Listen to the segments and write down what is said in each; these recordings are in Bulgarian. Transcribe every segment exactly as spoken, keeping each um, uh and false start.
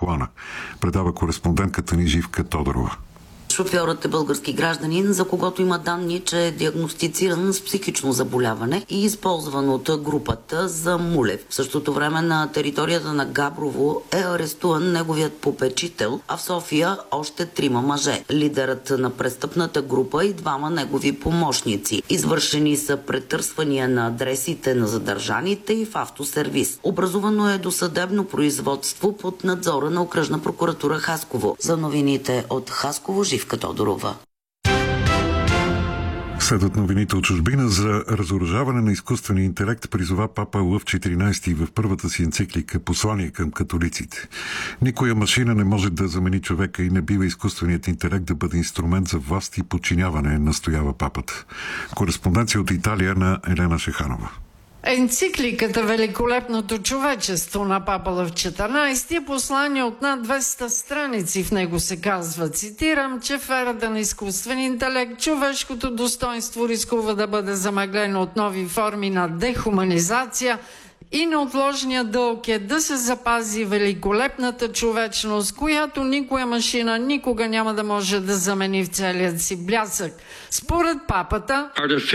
колана, предава кореспондентката ни Живка Тодорова. Шофьорът е български гражданин, за когото има данни, че е диагностициран с психично заболяване и използван от групата за Мулев. В същото време на територията на Габрово е арестуван неговият попечител, а в София още трима мъже. Лидерът на престъпната група и двама негови помощници. Извършени са претърсвания на адресите на задържаните и в автосервис. Образувано е досъдебно производство под надзора на Окръжна прокуратура Хасково. За новините от Хасково, Живка Тодорова. Следват новините от чужбина. За разоръжаване на изкуствения интелект призова папа Лъв четиринайсети в първата си енциклика послание към католиците. Никоя машина не може да замени човека и не бива изкуственият интелект да бъде инструмент за власт и подчиняване, настоява папата. Кореспонденция от Италия на Елена Шеханова. Енцикликата "Великолепното човечество" на папа Лъв четиринайсети е послание от над двеста страници. В него се казва, цитирам, че в ерата на изкуствен интелект човешкото достоинство рискува да бъде замъглено от нови форми на дехуманизация и неотложният дълг е да се запази великолепната човечност, която никоя машина никога няма да може да замени в целият си блясък. Според папата,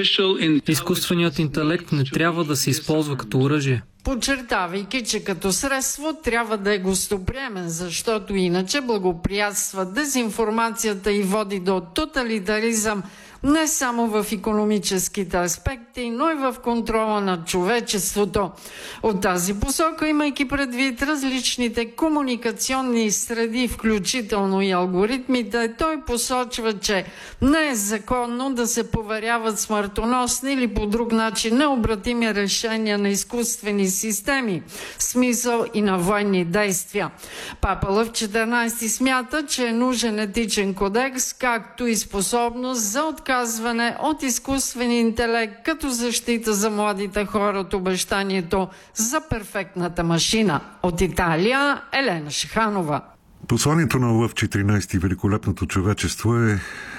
изкуственият интелект не трябва да се използва като оръжие, подчертавайки, че като средство трябва да е гостоприемен, защото иначе благоприятства дезинформацията и води до тоталитаризъм не само в икономическите аспекти, но и в контрола на човечеството. От тази посока, имайки предвид различните комуникационни среди, включително и алгоритмите, той посочва, че не е законно да се поверяват смъртоносни или по друг начин необратими решения на изкуствени системи, смисъл и на военни действия. Папа Лъв четиринайсети смята, че е нужен етичен кодекс, както и способност за отказване от изкуствен интелект като защита за младите хора от обещанието за перфектната машина. От Италия, Елена Шеханова. Посланието на Лъв четиринайсети "Великолепното човечество" е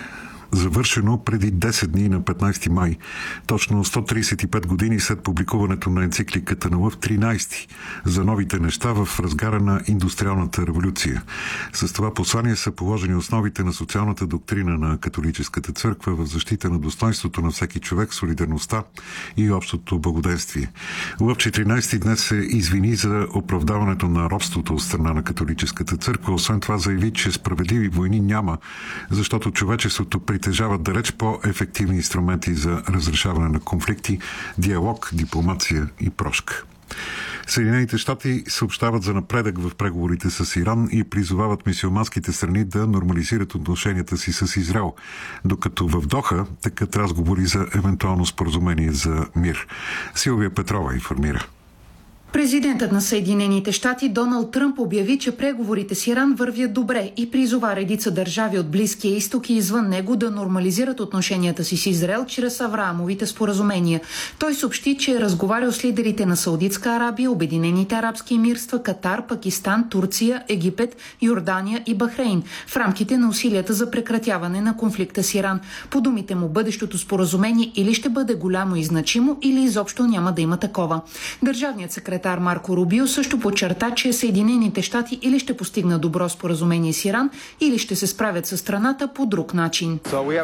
завършено преди десет дни на петнайсети май, точно сто трийсет и пет години след публикуването на енцикликата на Лъв тринайсети за новите неща в разгара на индустриалната революция. С това послание са положени основите на социалната доктрина на католическата църква в защита на достоинството на всеки човек, солидарността и общото благоденствие. Лъв четиринайсети днес се извини за оправдаването на робството от страна на католическата църква. Освен това заяви, че справедливи войни няма, защото човечеството притежават далеч по-ефективни инструменти за разрешаване на конфликти, диалог, дипломация и прошка. Съединените щати съобщават за напредък в преговорите с Иран и призовават мюсюлманските страни да нормализират отношенията си с Израел, докато в Доха текат разговори за евентуално споразумение за мир. Силвия Петрова информира. Президентът на Съединените щати Доналд Тръмп обяви, че преговорите с Иран вървят добре и призова редица държави от Близкия изток и извън него да нормализират отношенията си с Израел чрез Авраамовите споразумения. Той съобщи, че е разговарял с лидерите на Саудитска Арабия, Обединените арабски емирства, Катар, Пакистан, Турция, Египет, Йордания и Бахрейн в рамките на усилията за прекратяване на конфликта с Иран. По думите му, бъдещото споразумение или ще бъде голямо и значимо, или изобщо няма да има такова. Държавният секретар Марко Рубио също подчерта, че Съединените щати или ще постигнат добро споразумение с Иран, или ще се справят със страната по друг начин.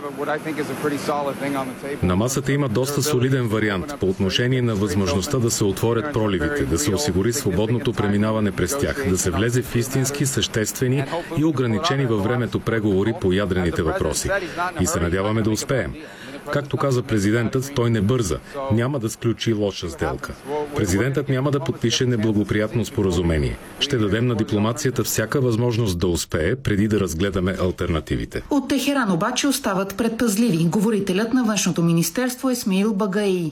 На масата има доста солиден вариант по отношение на възможността да се отворят проливите, да се осигури свободното преминаване през тях, да се влезе в истински, съществени и ограничени във времето преговори по ядрените въпроси. И се надяваме да успеем. Както каза президентът, той не бърза. Няма да сключи лоша сделка. Президентът няма да подпише неблагоприятно споразумение. Ще дадем на дипломацията всяка възможност да успее, преди да разгледаме алтернативите. От Техеран обаче остават предпазливи. Говорителят на външното министерство Есмеил Багаи.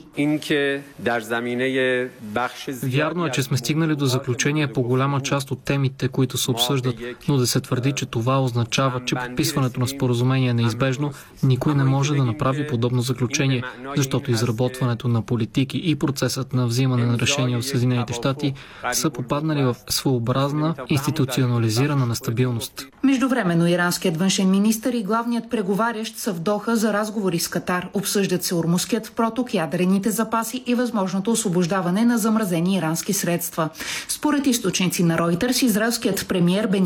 Вярно е, че сме стигнали до заключение по голяма част от темите, които се обсъждат, но да се твърди, че това означава, че подписването на споразумение е неизбежно, никой не може да направи подобно заключение, защото изработването на политики и процесът на взимане на решения в Съединените щати са попаднали в своеобразна институционализирана нестабилност. Междувременно иранският външен министър и главният преговарящ са в Доха за разговори с Катар. Обсъждат се Ормузският проток, ядрените запаси и възможното освобождаване на замразени ирански средства. Според източници на Reuters, израелският премиер Бенямин